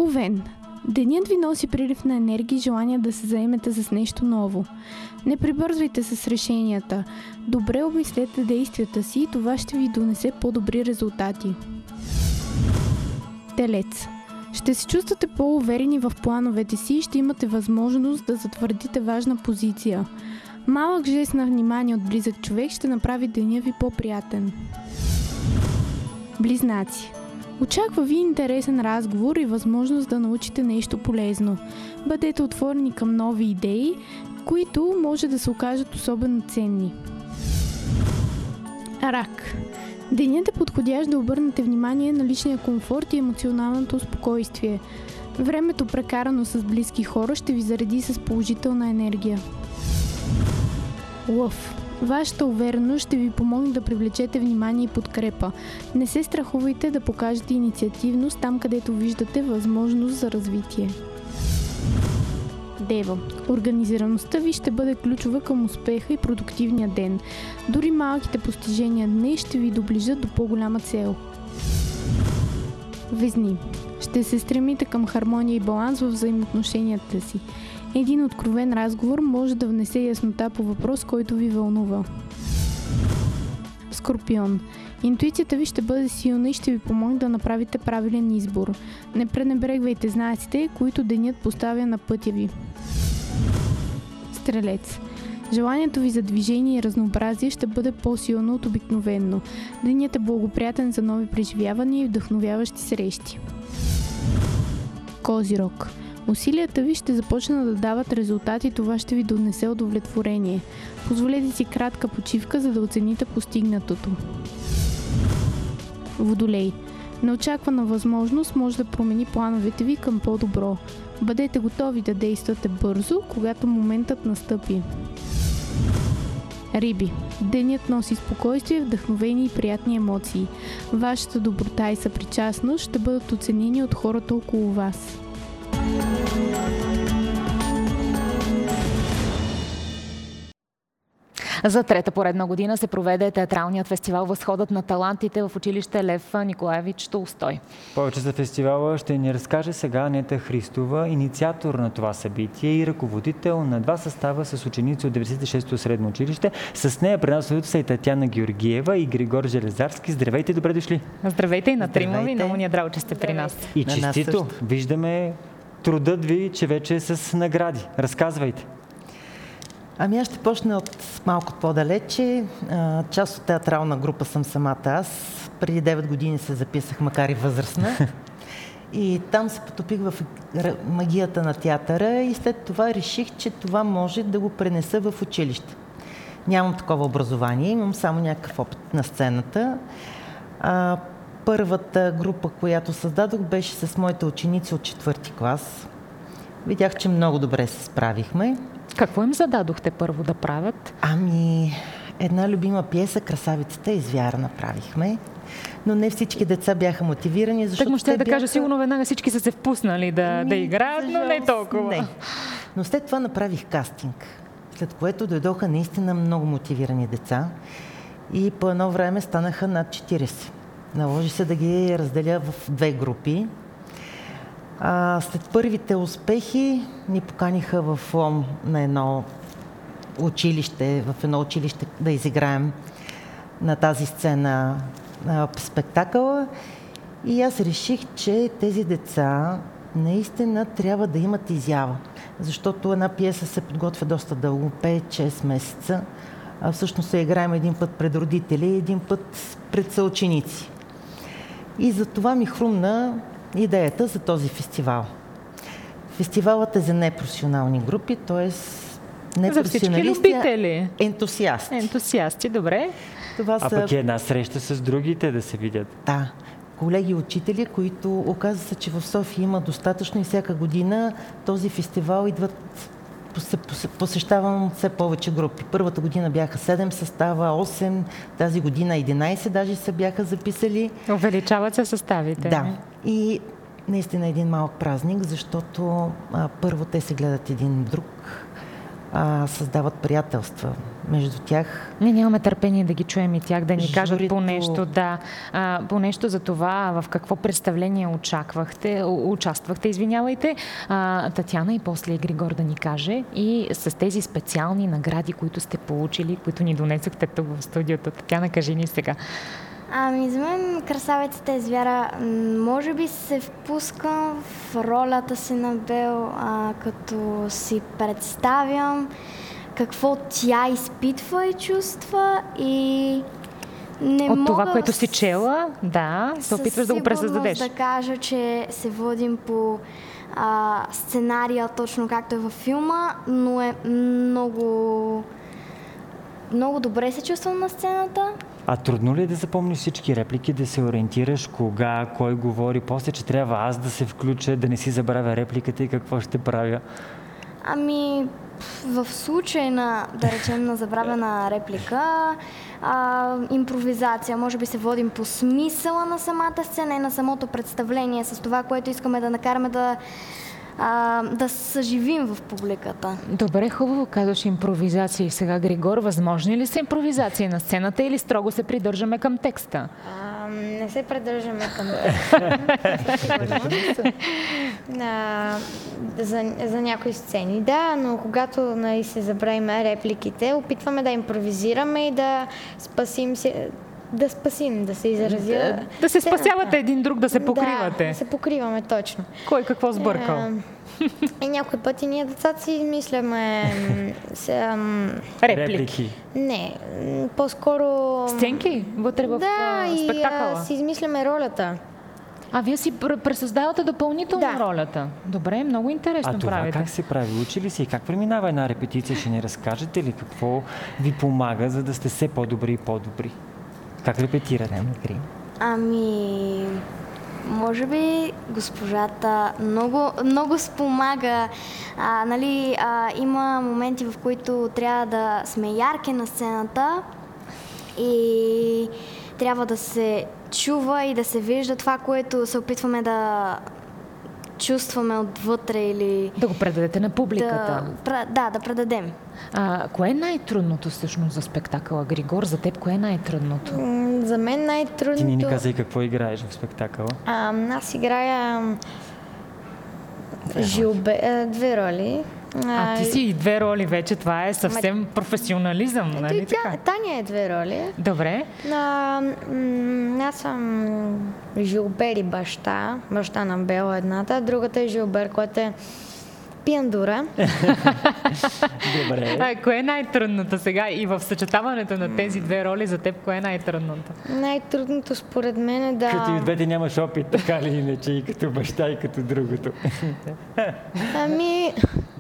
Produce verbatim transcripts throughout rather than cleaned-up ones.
Овен. Денят ви носи прилив на енергия и желание да се заемете с нещо ново. Не прибързвайте с решенията. Добре обмислете действията си и това ще ви донесе по-добри резултати. Телец. Ще се чувствате по-уверени в плановете си и ще имате възможност да затвърдите важна позиция. Малък жест на внимание от близък човек ще направи деня ви по-приятен. Близнаци. Очаква ви интересен разговор и възможност да научите нещо полезно. Бъдете отворени към нови идеи, които може да се окажат особено ценни. Рак. Денят е подходящ да обърнете внимание на личния комфорт и емоционалното спокойствие. Времето, прекарано с близки хора, ще ви зареди с положителна енергия. Лъв. Вашата увереност ще ви помогне да привлечете внимание и подкрепа. Не се страхувайте да покажете инициативност там, където виждате възможност за развитие. Дева. Организираността ви ще бъде ключова към успеха и продуктивния ден. Дори малките постижения днес ще ви доближат до по-голяма цел. Везни. Ще се стремите към хармония и баланс в взаимоотношенията си. Един откровен разговор може да внесе яснота по въпрос, който ви вълнува. Скорпион. Интуицията ви ще бъде силна и ще ви помогне да направите правилен избор. Не пренебрегвайте знаците, които денят поставя на пътя ви. Стрелец. Желанието ви за движение и разнообразие ще бъде по-силно от обикновено. Денят е благоприятен за нови преживявания и вдъхновяващи срещи. Козирог. Усилията ви ще започнат да дават резултати и това ще ви донесе удовлетворение. Позволете си кратка почивка, за да оцените постигнатото. Водолей. Неочаквана възможност може да промени плановете ви към по-добро. Бъдете готови да действате бързо, когато моментът настъпи. Риби. Денят носи спокойствие, вдъхновение и приятни емоции. Вашата доброта и съпричастност ще бъдат оценени от хората около вас. За трета поредна година се проведе театралният фестивал "Възходът на талантите" в училище Лев Николаевич Толстой. Повече за фестивала ще ни разкаже сега Анета Христова, инициатор на това събитие и ръководител на два състава с ученици от деветдесет и шесто средно училище. С нея при нас са и Татяна Георгиева и Григор Железарски. Здравейте, добре дошли! Здравейте и на трима ви, много ни е драго, че сте при нас. И честито! Виждаме трудът ви, че вече е с награди. Разказвайте! Ами аз ще почна от малко по-далече. Част от театрална група съм самата аз. Преди девет години се записах, макар и възрастна. И там се потопих в магията на театъра и след това реших, че това може да го пренеса в училище. Нямам такова образование, имам само някакъв опит на сцената. А, първата група, която създадох, беше с моите ученици от четвърти клас. Видях, че много добре се справихме. Какво им зададохте първо да правят? Ами, една любима пиеса "Красавицата и звяра" направихме. Но не всички деца бяха мотивирани, защото так му ще те да бяха... кажа, сигурно веднага всички са се впуснали да, Ми, да играят, но не толкова. Не. Но след това направих кастинг, след което дойдоха наистина много мотивирани деца и по едно време станаха над четирийсет. Наложи се да ги разделя в две групи. А, след първите успехи ни поканиха в Лом на едно училище, в едно училище да изиграем на тази сцена а, спектакъла. И аз реших, че тези деца наистина трябва да имат изява. Защото една пиеса се подготвя доста дълго, пет-шест месеца. А всъщност се играем един път пред родители и един път пред съученици. И за това ми хрумна идеята за този фестивал. Фестивалът е за непрофесионални групи, т.е. за всички любители. Ентусиасти. Ентусиасти, добре. Това а са... пък е една среща с другите да се видят. Да. Колеги учители, които оказва се, че в София има достатъчно и всяка година този фестивал идват, посещавам все повече групи. Първата година бяха седем състава, осем, тази година единайсет даже се бяха записали. Увеличават се съставите. Да. И наистина един малък празник, защото а, първо те се гледат един друг, а, създават приятелства между тях. Ние нямаме търпение да ги чуем и тях, да ни Журито... кажат по нещо, да, а, по нещо за това, в какво представление очаквахте, участвахте, извинявайте, а, Татяна и после Григор да ни каже и с тези специални награди, които сте получили, които ни донесохте тук в студиото. Татяна, кажи ни сега. Ами, за мен красавицата е звяра. Може би се впускам в ролята си на Бел, а, като си представям какво тя изпитва и чувства и не От мога това, което с... си чела, да, се опитваш да го пресъздадеш. да кажа, че се водим по а, сценария, точно както е във филма, но е много... Много добре се чувствам на сцената. А трудно ли е да запомниш всички реплики, да се ориентираш кога, кой говори, после, че трябва аз да се включа, да не си забравя репликата и какво ще правя? Ами, в случай на, да речем, на забравена реплика, а, импровизация, може би се водим по смисъла на самата сцена и на самото представление, с това, което искаме да накараме да А, да съживим в публиката. Добре, хубаво казваш импровизация. И сега, Григор, възможни ли са импровизации на сцената или строго се придържаме към текста? А, не се придържаме към текста. а, за, за някои сцени, да, но когато нали, се забравим репликите, опитваме да импровизираме и да спасим се. Да спасим, да се изразя. Да, да се спасявате един друг, да се покривате. Да, да се покриваме, точно. Кой какво сбъркал? Е, и някои пъти ние децата си измисляме с, ам... реплики. Не, по-скоро... Сценки? Вътре в да, спектакъла? Да, и си измисляме ролята. А вие си пресъздавате допълнително да. ролята? Добре, много интересно а това правите. Как се прави? Учи ли си? Как преминава една репетиция? Ще ни разкажете ли какво ви помага, за да сте все по-добри и по-добри? Как репетирате? Ами, може би госпожата много, много спомага. А, нали, а, има моменти, в които трябва да сме ярки на сцената и трябва да се чува и да се вижда това, което се опитваме да чувстваме отвътре или... Да го предадете на публиката. Да, да, да предадем. А, кое е най-трудното всъщност за спектакъла, Григор? За теб кое е най-трудното? М- за мен най-трудното... Ти ни ни каза и какво играеш в спектакъла? А, аз играя две, Жилбе... две роли. А, ти си и две роли вече, това е съвсем Ма... професионализъм, нали така? Таня е две роли. Добре. А, м- аз съм Жилбер и баща, баща на Бела едната, другата е Жилбер, който е пияндура. Добре. А, кое е най-трудното сега и в съчетаването на тези две роли за теб, кое е най-трудното? Най-трудното според мен е да... Като и двете нямаш опит, така ли иначе, и като баща, и като другото. Ами...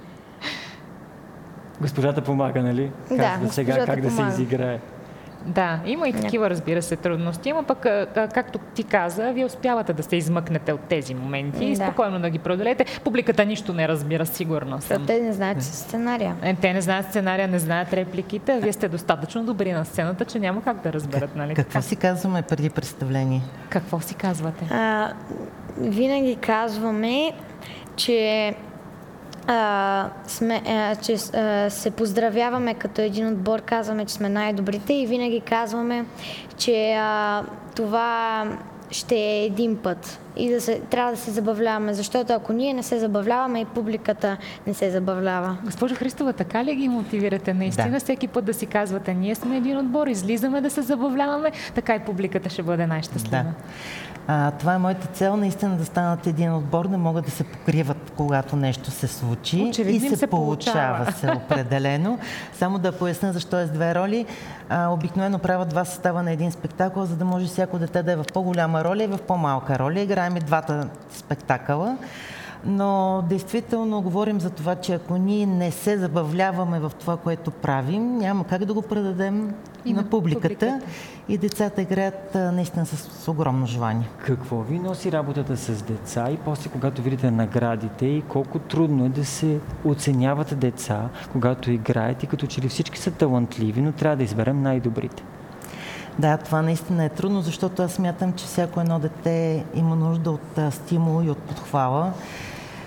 Госпожата помага, нали? Да, казва сега как да помага. се изиграе. Да, има и такива, разбира се, трудности. Има пък, както ти каза, вие успявате да се измъкнете от тези моменти и да. спокойно да ги преодолеете. Публиката нищо не разбира, сигурно съм. Те не знаят сценария. Е, те не знаят сценария, не знаят репликите, а вие сте достатъчно добри на сцената, че няма как да разберат, нали? Какво така? си казваме преди представление? Какво си казвате? А, винаги казваме, че А, сме, а, че а, се поздравяваме като един отбор, казваме, че сме най-добрите и винаги казваме, че а, това ще е един път и да се, трябва да се забавляваме, защото ако ние не се забавляваме и публиката не се забавлява. Госпожо Христова, така ли ги мотивирате наистина? Да. Всеки път да си казвате, ние сме един отбор, излизаме да се забавляваме, така и публиката ще бъде най-щастлива. Да. А, това е моята цел, наистина да станат един отбор, да могат да се покриват, когато нещо се случи. Очевидно и се, се получава, получава се определено. Само да поясня защо е с две роли. А, обикновено правят два състава на един спектакъл, за да може всяко дете да е в по-голяма роля и в по-малка роля. Играем и двата спектакъла. Но действително говорим за това, че ако ние не се забавляваме в това, което правим, няма как да го предадем и на, на публиката. публиката. И децата играят наистина с, с огромно желание. Какво ви носи работата с деца и после, когато видите наградите и колко трудно е да се оценяват деца, когато играят и като че ли всички са талантливи, но трябва да изберем най-добрите? Да, това наистина е трудно, защото аз смятам, че всяко едно дете има нужда от а, стимул и от подхвала.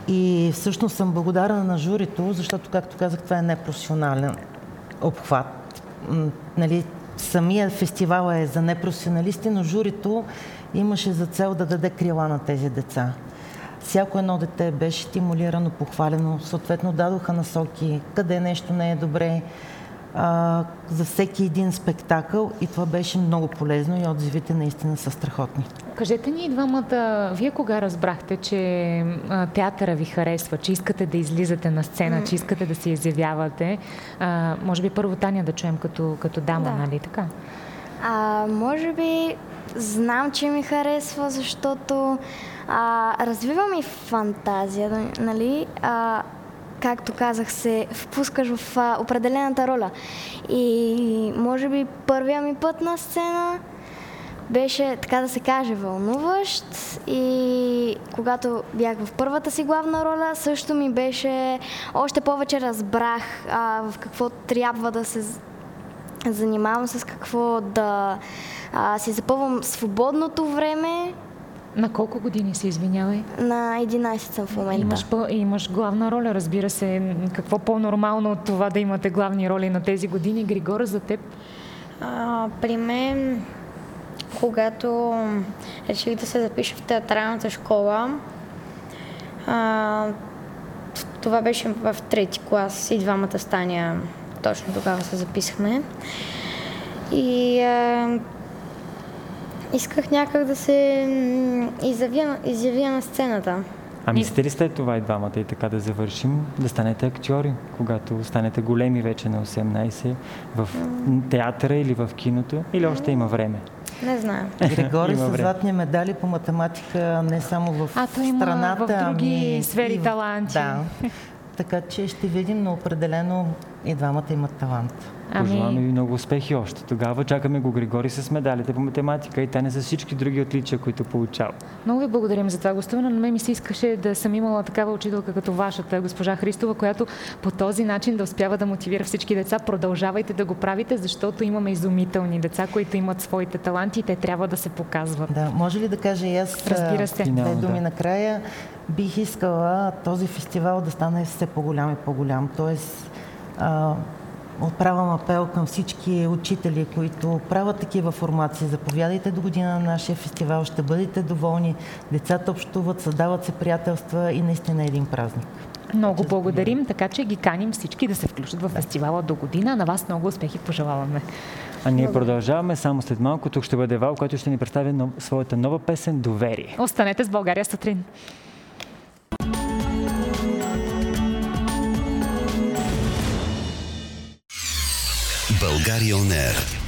И всъщност съм благодарна на журито, защото, както казах, това е непрофесионален обхват. Нали, самия фестивал е за непрофесионалисти, но журито имаше за цел да даде крила на тези деца. Всяко едно дете беше стимулирано, похвалено, съответно дадоха насоки, къде нещо не е добре, а, за всеки един спектакъл, и това беше много полезно и отзивите наистина са страхотни. Кажете ни двамата, вие кога разбрахте, че а, театъра ви харесва, че искате да излизате на сцена, mm. че искате да се изявявате? А, може би първо Таня да чуем като, като дама, да. Нали така? А, може би знам, че ми харесва, защото а, развивам и фантазия, нали? А, както казах, се впускаш в а, определената роля. И може би първия ми път на сцена беше, така да се каже, вълнуващ, и когато бях в първата си главна роля, също ми беше, още повече разбрах а, в какво трябва да се занимавам, с какво да а, си запълвам свободното време. На колко години се, извинявай? На единайсет съм в момента. Имаш, имаш главна роля, разбира се. Какво по-нормално от това да имате главни роли на тези години? Григора, за теб? А, при мен, когато реших да се запиша в театралната школа, а, това беше в трети клас и двамата с Таня точно тогава се записахме. И а, исках някак да се изявя, изявя на сцената. А мислите ли след това и двамата и така да завършим, да станете актьори, когато станете големи вече на осемнайсет, в театъра или в киното, или още има време? Не знам. Григори с златни медали по математика не само в а, страната, в други ами сфери и в... таланти. Да. Така че ще видим, но определено и двамата имат талант. Ами... Пожелаваме ви много успехи още. Тогава чакаме го Григори с медалите по математика и Таня с всички други отличия, които получава. Много ви благодарим за това гостуване. На мен ми се искаше да съм имала такава учителка като вашата, госпожа Христова, която по този начин да успява да мотивира всички деца. Продължавайте да го правите, защото имаме изумителни деца, които имат своите таланти и те трябва да се показват. Да, може ли да кажа и аз Разбира се. две думи накрая? Бих искала този фестивал да стане все по-голям и по-голям. Тоест, а, отправям апел към всички учители, които правят такива формации. Заповядайте до година на нашия фестивал, ще бъдете доволни. Децата общуват, създават се приятелства и наистина е един празник. Много благодарим, така че ги каним всички да се включат в фестивала до година. На вас много успехи пожелаваме. А ние продължаваме само след малко. Тук ще бъде Вал, който ще ни представи нов... своята нова песен "Доверие". Останете с България сутрин. България он ер.